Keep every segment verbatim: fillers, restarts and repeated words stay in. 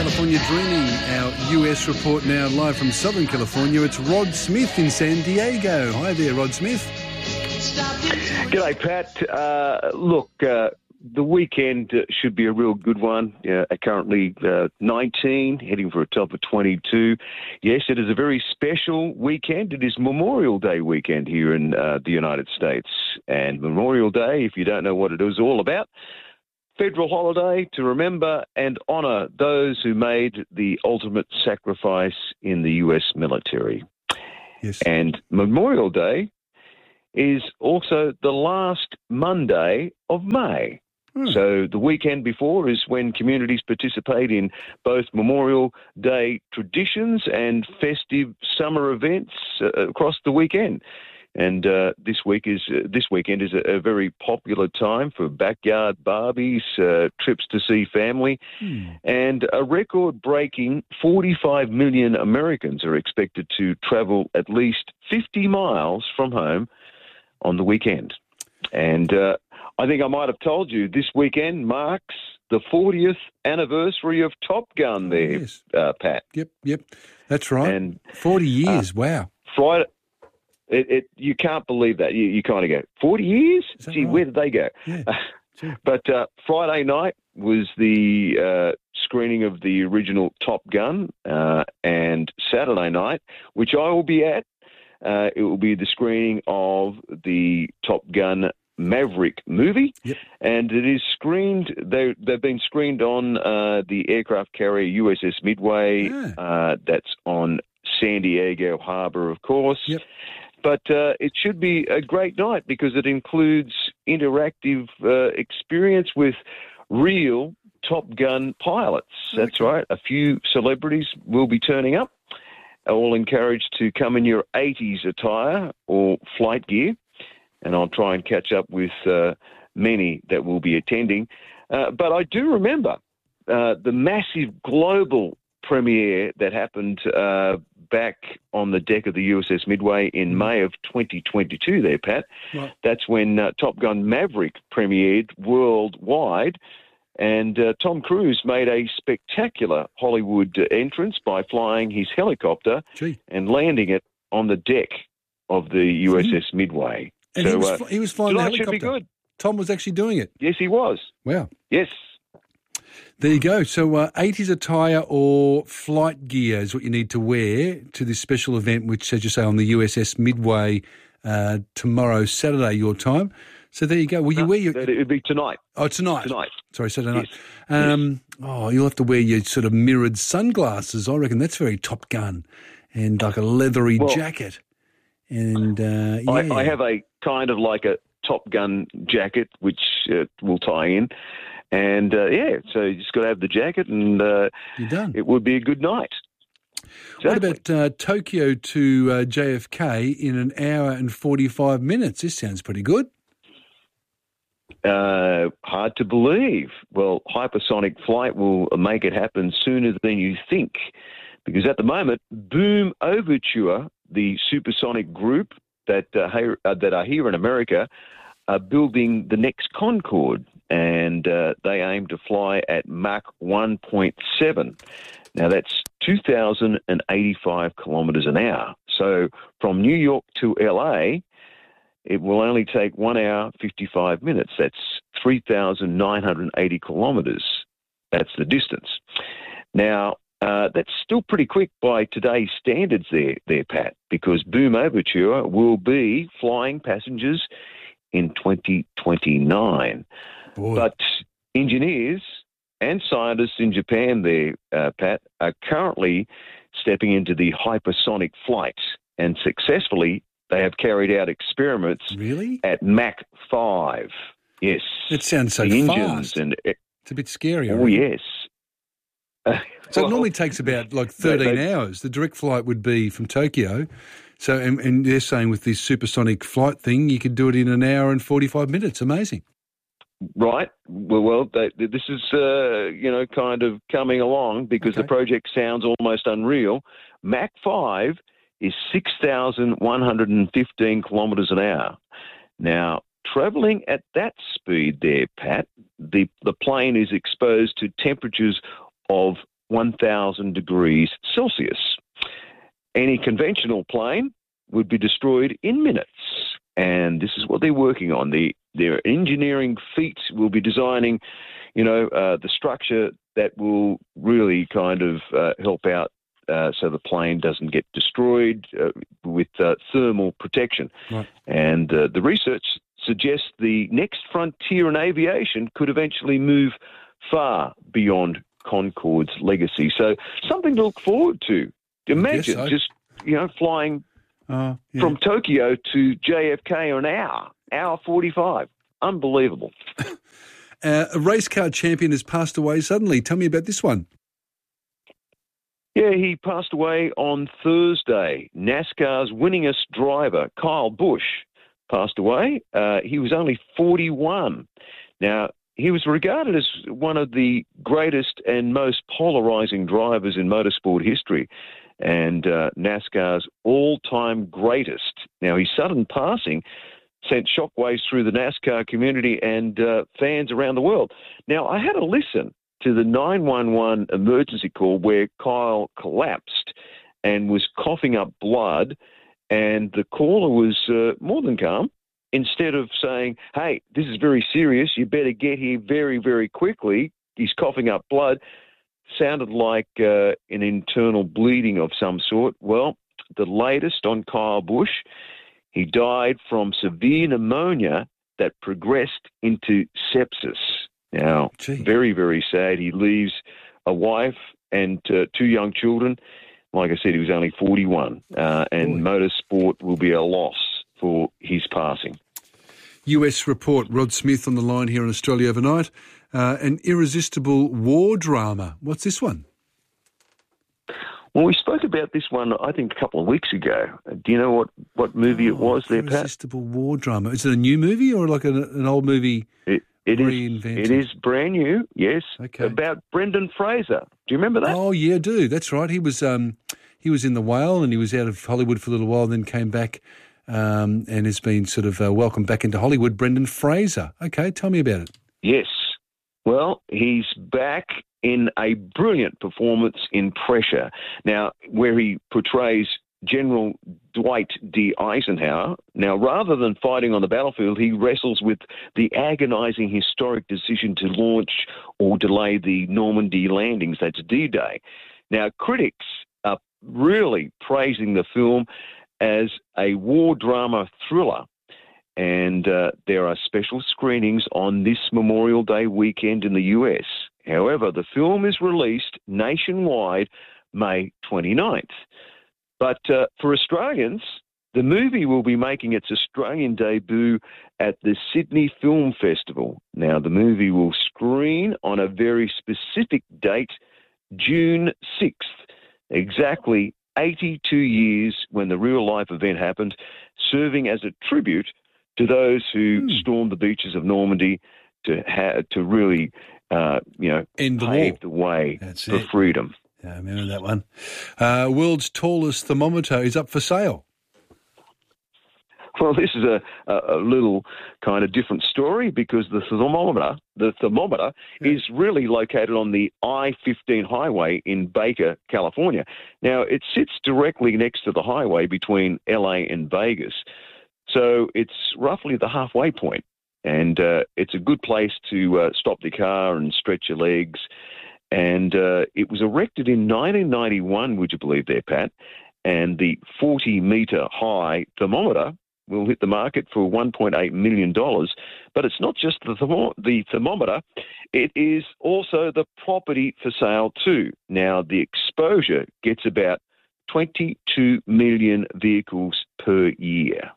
California Dreaming, our U S report now live from Southern California. It's Rod Smith in San Diego. Hi there, Rod Smith. G'day, Pat. Uh, look, uh, the weekend should be a real good one. Uh, currently uh, nineteen, heading for a top of twenty-two. Yes, it is a very special weekend. It is Memorial Day weekend here in uh, the United States. And Memorial Day, if you don't know what it is all about, federal holiday to remember and honour those who made the ultimate sacrifice in the U S military. Yes. And Memorial Day is also the last Monday of May. Hmm. So the weekend before is when communities participate in both Memorial Day traditions and festive summer events uh, across the weekend. And uh, this week is uh, this weekend is a, a very popular time for backyard barbies, uh, trips to see family, hmm. and a record-breaking forty-five million Americans are expected to travel at least fifty miles from home on the weekend. And uh, I think I might have told you this weekend marks the fortieth anniversary of Top Gun. There, yes. uh, Pat. Yep, yep, that's right. And forty years. Uh, wow. Friday. It, it, you can't believe that. You, you kind of go, forty years? Gee, right? Where did they go? Yeah, sure. But uh, Friday night was the uh, screening of the original Top Gun, uh, and Saturday night, which I will be at, uh, it will be the screening of the Top Gun Maverick movie. Yep. And it is screened, they, they've been screened on uh, the aircraft carrier U S S Midway. Yeah. Uh, that's on San Diego Harbor, of course. Yep. But uh, it should be a great night because it includes interactive uh, experience with real Top Gun pilots. That's okay. right. A few celebrities will be turning up, all encouraged to come in your eighties attire or flight gear. And I'll try and catch up with uh, many that will be attending. Uh, but I do remember uh, the massive global premiere that happened uh, back on the deck of the U S S Midway in May of twenty twenty-two there, Pat. Right. That's when uh, Top Gun Maverick premiered worldwide, and uh, Tom Cruise made a spectacular Hollywood entrance by flying his helicopter Gee. and landing it on the deck of the U S S Midway. And so, he was, uh, he was flying the helicopter. Should be good. Tom was actually doing it. Yes, he was. Wow. Yes. There you go. So uh, eighties attire or flight gear is what you need to wear to this special event, which, as you say, on the U S S Midway uh, tomorrow, Saturday, your time. So there you go. Will you no, wear your... It would be tonight. Oh, tonight. Tonight. Sorry, Saturday night. Yes. Um, yes. Oh, you'll have to wear your sort of mirrored sunglasses. I reckon that's very Top Gun. And like a leathery well, jacket. And uh, yeah. I, I have a kind of like a Top Gun jacket, which uh, will tie in. And, uh, yeah, so you just got to have the jacket and uh, you're done. It would be a good night. Exactly. What about uh, Tokyo to uh, J F K in an hour and forty-five minutes? This sounds pretty good. Uh, hard to believe. Well, hypersonic flight will make it happen sooner than you think, because at the moment, Boom Overture, the supersonic group that uh, here, uh, that are here in America, are building the next Concorde, and uh, they aim to fly at Mach one point seven. Now, that's two thousand eighty-five kilometres an hour. So from New York to L A, it will only take one hour, fifty-five minutes. That's three thousand nine hundred eighty kilometres. That's the distance. Now, uh, that's still pretty quick by today's standards there, there, Pat, because Boom Overture will be flying passengers in twenty twenty-nine. Boy. But engineers and scientists in Japan there, uh, Pat, are currently stepping into the hypersonic flight, and successfully they have carried out experiments really? at Mach five. Yes. It sounds so the fast. Engines and, it's a bit scary. Oh, yes. Uh, so well, it normally takes about like thirteen they, they, hours. The direct flight would be from Tokyo. So, and, and they're saying with this supersonic flight thing, you could do it in an hour and forty-five minutes. Amazing. Right. Well, well, they, this is, uh, you know, kind of coming along because okay. the project sounds almost unreal. Mach five is six thousand one hundred fifteen kilometres an hour. Now, travelling at that speed there, Pat, the, the plane is exposed to temperatures of one thousand degrees Celsius. Any conventional plane would be destroyed in minutes. And this is what they're working on. The, their engineering feat will be designing, you know, uh, the structure that will really kind of uh, help out uh, so the plane doesn't get destroyed uh, with uh, thermal protection. Right. And uh, the research suggests the next frontier in aviation could eventually move far beyond Concorde's legacy. So something to look forward to. Imagine so. just, you know, flying Uh, yeah. from Tokyo to J F K in an hour, hour forty-five. Unbelievable. uh, a race car champion has passed away suddenly. Tell me about this one. Yeah, he passed away on Thursday. NASCAR's winningest driver, Kyle Busch, passed away. Uh, he was only forty-one. Now, he was regarded as one of the greatest and most polarizing drivers in motorsport history, and uh, NASCAR's all-time greatest. Now, his sudden passing sent shockwaves through the NASCAR community and uh, fans around the world. Now, I had a listen to the nine one one emergency call where Kyle collapsed and was coughing up blood, and the caller was uh, more than calm. Instead of saying, hey, this is very serious, you better get here very, very quickly, he's coughing up blood, sounded like uh, an internal bleeding of some sort. Well, the latest on Kyle Busch, he died from severe pneumonia that progressed into sepsis. Now, Gee. very, very sad. He leaves a wife and uh, two young children. Like I said, he was only forty-one, uh, and Boy. motorsport will be a loss for his passing. U S report, Rod Smith on the line here in Australia overnight. Uh, an irresistible war drama. What's this one? Well, we spoke about this one, I think, a couple of weeks ago. Do you know what, what movie oh, it was there, Pat? Irresistible war drama. Is it a new movie or like an, an old movie it, it reinvented? Is, it is brand new, yes, okay. About Brendan Fraser. Do you remember that? Oh, yeah, I do. That's right. He was um, he was in The Whale and he was out of Hollywood for a little while, then came back um, and has been sort of uh, welcomed back into Hollywood. Brendan Fraser. Okay, tell me about it. Yes. Well, he's back in a brilliant performance in Pressure. Now, where he portrays General Dwight D. Eisenhower. Now, rather than fighting on the battlefield, he wrestles with the agonizing historic decision to launch or delay the Normandy landings. That's D-Day. Now, critics are really praising the film as a war drama thriller. And uh, there are special screenings on this Memorial Day weekend in the U S. However, the film is released nationwide May twenty-ninth. But uh, for Australians, the movie will be making its Australian debut at the Sydney Film Festival. Now, the movie will screen on a very specific date, June sixth, exactly eighty-two years when the real-life event happened, serving as a tribute to those who hmm. stormed the beaches of Normandy to ha- to really, uh, you know, End the pave war. the way That's for it. freedom. Yeah, I remember that one. Uh, world's tallest thermometer is up for sale. Well, this is a, a, a little kind of different story because the thermometer, the thermometer yeah. is really located on the I fifteen highway in Baker, California. Now, it sits directly next to the highway between L A and Vegas. So it's roughly the halfway point, and uh, it's a good place to uh, stop the car and stretch your legs. And uh, it was erected in nineteen ninety-one, would you believe there, Pat? And the forty-metre high thermometer will hit the market for one point eight million dollars. But it's not just the, thermo- the thermometer, it is also the property for sale too. Now, the exposure gets about twenty-two million vehicles per year.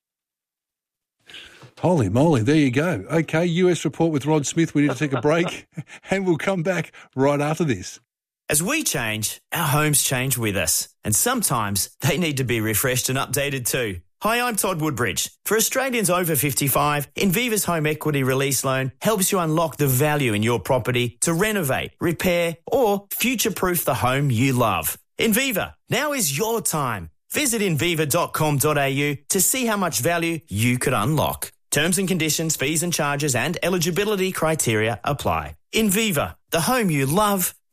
Holy moly, there you go. Okay, U S report with Rod Smith. We need to take a break and we'll come back right after this. As we change, our homes change with us. And sometimes they need to be refreshed and updated too. Hi, I'm Todd Woodbridge. For Australians over fifty-five, Inviva's Home Equity Release Loan helps you unlock the value in your property to renovate, repair or future-proof the home you love. Inviva, now is your time. Visit inviva dot com dot a u to see how much value you could unlock. Terms and conditions, fees and charges and eligibility criteria apply. Inviva, the home you love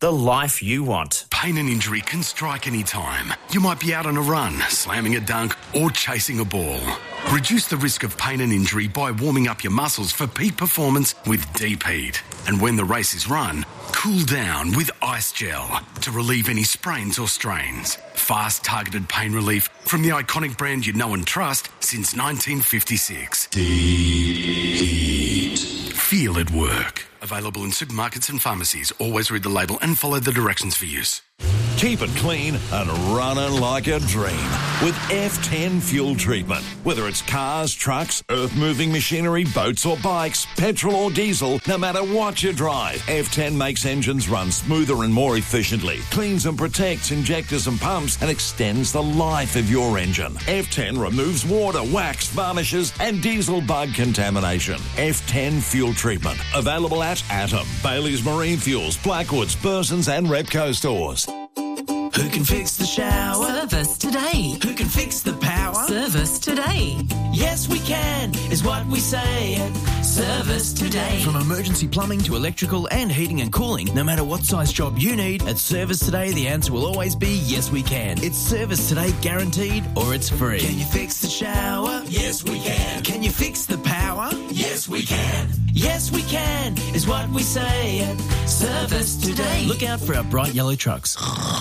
the life you want. Pain and injury can strike any time. You might be out on a run, slamming a dunk, or chasing a ball. Reduce the risk of pain and injury by warming up your muscles for peak performance with Deep Heat. And when the race is run, cool down with Ice Gel to relieve any sprains or strains. Fast, targeted pain relief from the iconic brand you know and trust since nineteen fifty-six. Deep Heat. Feel it work. Available in supermarkets and pharmacies. Always read the label and follow the directions for use. Keep it clean and running like a dream with F ten fuel treatment. Whether it's cars, trucks, earth-moving machinery, boats or bikes, petrol or diesel, no matter what you drive, F ten makes engines run smoother and more efficiently, cleans and protects injectors and pumps, and extends the life of your engine. F ten removes water, wax, varnishes, and diesel bug contamination. F ten fuel treatment. Available at Atom, Bailey's Marine Fuels, Blackwoods, Burson's and Repco stores. Who can fix the shower? Service today. Who can fix the power? Service today. Yes, we can, is what we say at Service Today. From emergency plumbing to electrical and heating and cooling, no matter what size job you need, at Service Today, the answer will always be yes, we can. It's Service Today guaranteed or it's free. Can you fix the shower? Yes, we can. Can you fix the power? Yes, we can. Yes, we can, is what we say at Service Today. Look out for our bright yellow trucks.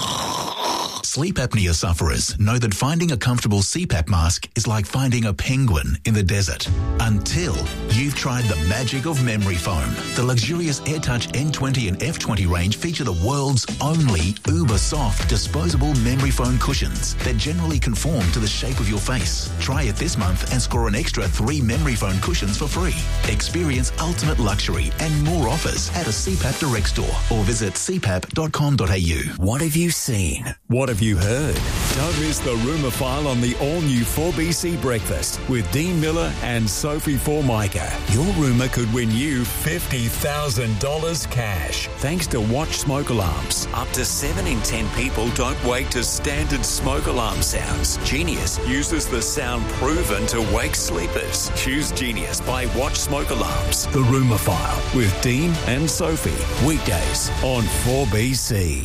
Sleep apnea sufferers know that finding a comfortable C PAP mask is like finding a penguin in the desert. Until you've tried the magic of memory foam. The luxurious AirTouch N twenty and F twenty range feature the world's only uber-soft disposable memory foam cushions that generally conform to the shape of your face. Try it this month and score an extra three memory foam cushions for free. Experience ultimate luxury and more offers at a C PAP Direct store or visit c pap dot com dot a u. What have you seen? What have you heard? Don't miss the Rumour File on the all-new four B C Breakfast with Dean Miller and Sophie Formica. Your rumour could win you fifty thousand dollars cash thanks to Watch Smoke Alarms. Up to seven in ten people don't wake to standard smoke alarm sounds. Genius uses the sound proven to wake sleepers. Choose Genius by Watch Smoke Alarms. The Rumour File with Dean and Sophie. Weekdays on four B C.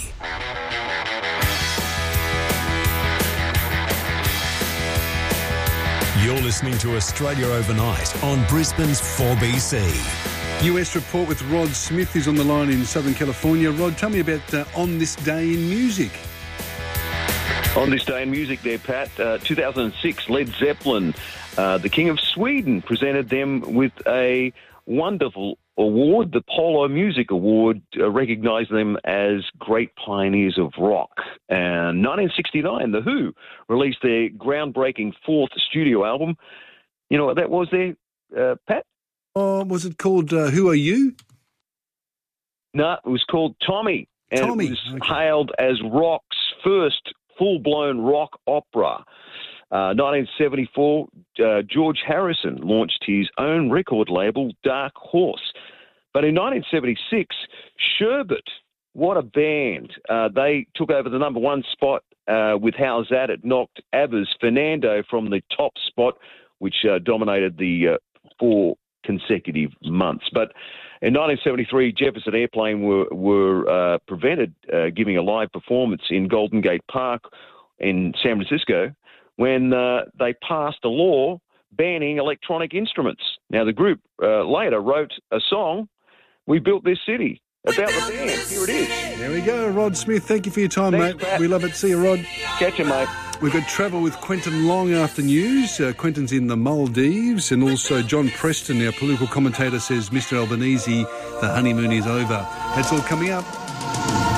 You're listening to Australia Overnight on Brisbane's four B C. U S Report with Rod Smith is on the line in Southern California. Rod, tell me about uh, On This Day in Music. On This Day in Music there, Pat, uh, two thousand six, Led Zeppelin, uh, the King of Sweden, presented them with a wonderful award, the Polo Music Award, uh, recognised them as great pioneers of rock. And nineteen sixty-nine, The Who released their groundbreaking fourth studio album. You know what that was there, uh, Pat? Oh, was it called uh, Who Are You? No, it was called Tommy. And Tommy. it was Okay. hailed as rock's first full-blown rock opera. Uh, nineteen seventy-four, uh, George Harrison launched his own record label, Dark Horse. But in nineteen seventy-six, Sherbet, what a band. Uh, they took over the number one spot uh, with How's That? It knocked ABBA's Fernando from the top spot, which uh, dominated the uh, four consecutive months. But in nineteen seventy-three, Jefferson Airplane were, were uh, prevented uh, giving a live performance in Golden Gate Park in San Francisco when uh, they passed a law banning electronic instruments. Now, the group uh, later wrote a song, We Built This City, about the band. Here it is. There we go, Rod Smith. Thank you for your time, Thanks, mate. Pat. We love it. See you, Rod. Catch you, mate. We've got travel with Quentin Long after news. Uh, Quentin's in the Maldives, and also John Preston, our political commentator, says Mister Albanese, the honeymoon is over. That's all coming up.